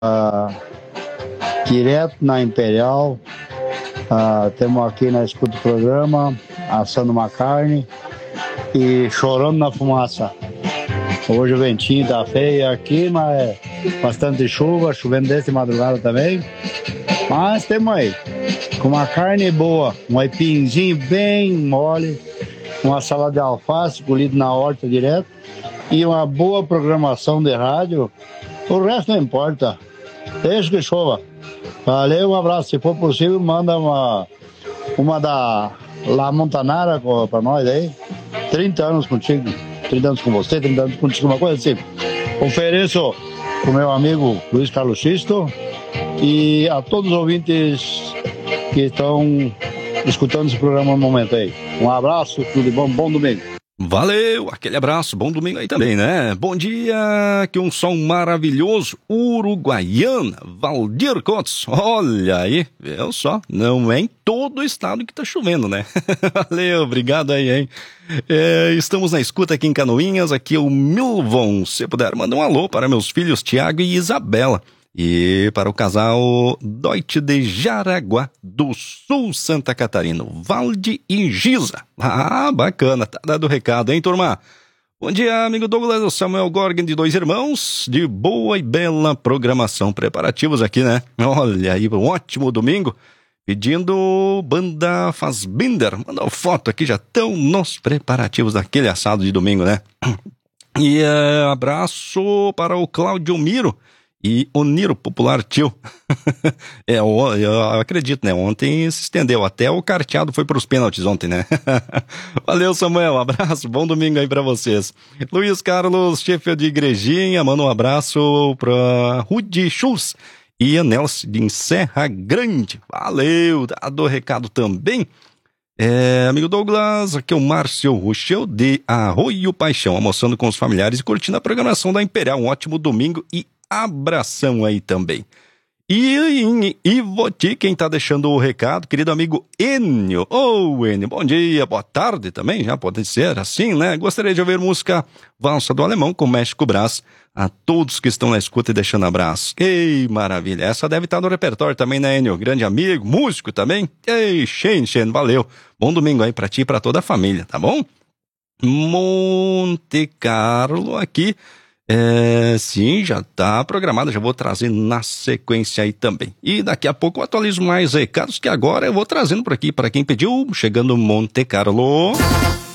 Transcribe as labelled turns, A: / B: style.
A: direto na Imperial. Temos aqui na escuta do programa, assando uma carne e chorando na fumaça. Hoje o ventinho tá feio aqui, mas é bastante chuva, chovendo desde madrugada também. Mas temos aí, com uma carne boa, um aipinzinho bem mole, uma salada de alface colhido na horta direto e uma boa programação de rádio. O resto não importa, deixa que chova. Valeu, um abraço. Se for possível, manda uma da La Montanara pra nós aí. 30 anos contigo, 30 anos com você, 30 anos contigo, uma coisa assim. Ofereço pro meu amigo Luiz Carlos Xisto e a todos os ouvintes que estão escutando esse programa no momento aí. Um abraço, tudo de bom, bom domingo.
B: Valeu, aquele abraço, bom domingo aí também, né? Bom dia, que um som maravilhoso, Uruguaiana, Valdir Cotes, olha aí, viu só, não é em todo o estado que tá chovendo, né? Valeu, obrigado aí, hein? Estamos na escuta aqui em Canoinhas, aqui é o Milvon, se puder, manda um alô para meus filhos Tiago e Isabela. E para o casal Deutsche de Jaraguá do Sul, Santa Catarina, Valde e Giza. Bacana, tá dado o recado, hein, turma? Bom dia, amigo Douglas, Samuel Gorgen de Dois Irmãos, de boa e bela programação, preparativos aqui, né? Olha aí, um ótimo domingo, pedindo banda Fassbinder, manda uma foto aqui, já estão nos preparativos daquele assado de domingo, né? E abraço para o Cláudio Miro e o Niro, popular tio. Eu acredito, né? Ontem se estendeu. Até o carteado foi para os pênaltis ontem, né? Valeu, Samuel. Abraço. Bom domingo aí para vocês. Luiz Carlos, chefe de igrejinha. Manda um abraço para Rudi Schultz e a Nelson de Serra Grande. Valeu. Dado o recado também. Amigo Douglas, aqui é o Márcio Ruchel de Arroio Paixão, almoçando com os familiares e curtindo a programação da Imperial. Um ótimo domingo e abração aí também. E em Ivoti, quem tá deixando o recado, querido amigo Enio. Enio, bom dia, boa tarde também, já pode ser assim, né? Gostaria de ouvir música Valsa do Alemão com México Brás. A todos que estão na escuta e deixando abraço. Ei, maravilha, essa deve estar no repertório também, né, Enio? Grande amigo, músico também. Ei, Shen, valeu. Bom domingo aí pra ti e pra toda a família, tá bom? Monte Carlo aqui. Sim, já tá programado, já vou trazer na sequência aí também. E daqui a pouco eu atualizo mais recados que agora eu vou trazendo por aqui para quem pediu, chegando Monte Carlo.